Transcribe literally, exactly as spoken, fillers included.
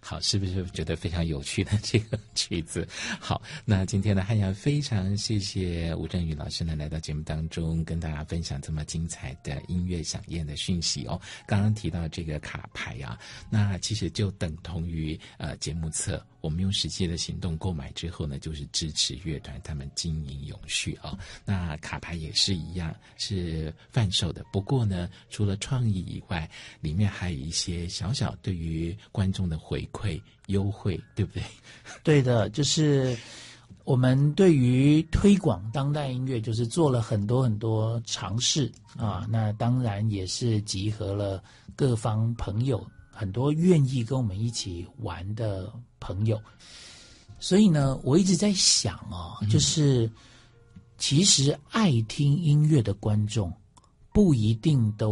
好，是不是觉得非常有趣的这个曲子？好，那今天呢，汉阳非常谢谢吴镇宇老师呢来到节目当中，跟大家分享这么精彩的音乐响宴的讯息哦。刚刚提到这个卡牌啊，那其实就等同于呃节目册，我们用实际的行动购买之后呢，就是支持乐团他们经营永续啊。那卡牌也是一样，是贩售的。不过呢，除了创意以外，里面还有一些小小对于观众的回馈优惠，对不对？ 对的，就是我们对于推广当代音乐就是做了很多很多尝试啊，那当然也是集合了各方朋友，很多愿意跟我们一起玩的朋友。所以呢，我一直在想啊，就是其实爱听音乐的观众不一定都